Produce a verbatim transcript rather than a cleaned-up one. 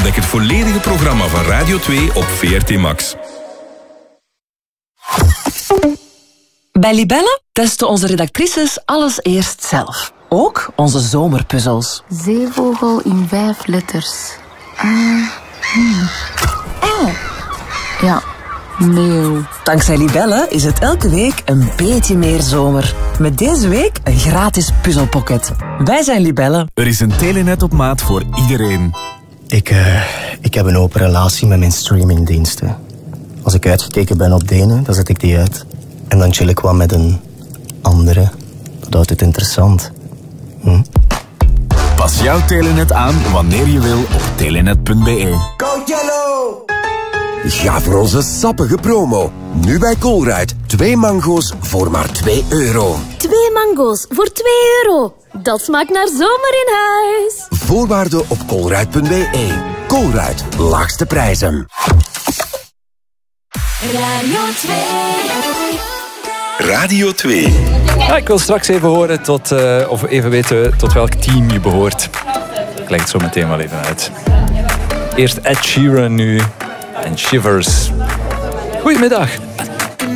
Ontdek het volledige programma van Radio twee op V R T Max. Bij Libelle testen onze redactrices alles eerst zelf. Ook onze zomerpuzzels. Zeevogel in vijf letters. Uh, hmm. L. Ja, meeuw. Dankzij Libelle is het elke week een beetje meer zomer. Met deze week een gratis puzzelpocket. Wij zijn Libelle. Er is een telenet op maat voor iedereen. Ik, uh, ik heb een open relatie met mijn streamingdiensten. Als ik uitgekeken ben op de ene, dan zet ik die uit. En dan chill ik wat met een andere. Dat houdt het interessant. Hm? Pas jouw telenet aan wanneer je wil op telenet punt b e. Go Yellow! Ga voor onze sappige promo. Nu bij Colruyt. Twee mango's voor maar twee euro. Twee mango's voor twee euro. Dat smaakt naar zomer in huis. Voorwaarden op colruyt punt b e. Colruyt, laagste prijzen. Radio twee. Radio twee. Ja, ik wil straks even horen tot, uh, of even weten tot welk team je behoort. Ik leg het zo meteen wel even uit. Eerst Ed Sheeran nu en Shivers. Goedemiddag.